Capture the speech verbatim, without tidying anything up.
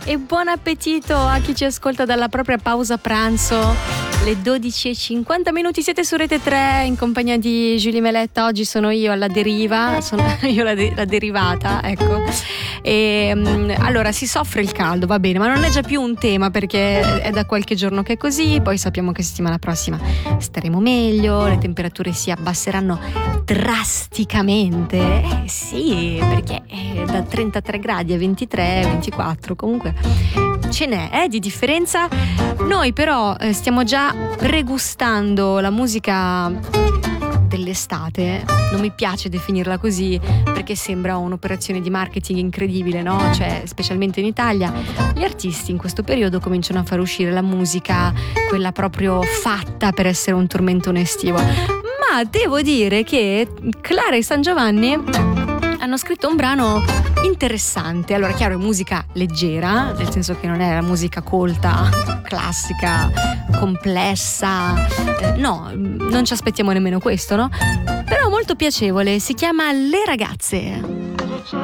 e buon appetito a chi ci ascolta dalla propria pausa pranzo. Le dodici e cinquanta minuti, siete su Rete tre in compagnia di Julie Meletta. Oggi sono io alla deriva, sono io la, de- la derivata, ecco. E um, allora si soffre il caldo, va bene, ma non è già più un tema perché è da qualche giorno che è così. Poi sappiamo che settimana prossima staremo meglio, le temperature si abbasseranno drasticamente. Eh sì, perché eh, da trentatré gradi a ventitré, ventiquattro, comunque ce n'è eh, di differenza. Noi però eh, stiamo già pregustando la musica dell'estate. Non mi piace definirla così perché sembra un'operazione di marketing incredibile, no? Cioè, specialmente in Italia, gli artisti in questo periodo cominciano a far uscire la musica, quella proprio fatta per essere un tormentone estivo. Ma devo dire che Clara e San Giovanni hanno scritto un brano interessante. Allora, chiaro, è musica leggera, nel senso che non è la musica colta, classica, complessa. Eh, no, non ci aspettiamo nemmeno questo, no? Però molto piacevole. Si chiama Le Ragazze.